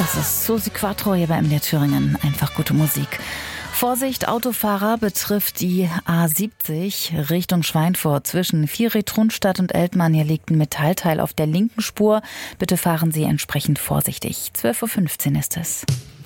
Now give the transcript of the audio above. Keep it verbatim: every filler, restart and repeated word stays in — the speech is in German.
Das ist Susi Quattro hier bei M D R Thüringen. Einfach gute Musik. Vorsicht, Autofahrer, betrifft die A siebzig Richtung Schweinfurt zwischen Vieri-Trunstadt und Eltmann. Hier liegt ein Metallteil auf der linken Spur. Bitte fahren Sie entsprechend vorsichtig. zwölf Uhr fünfzehn ist es.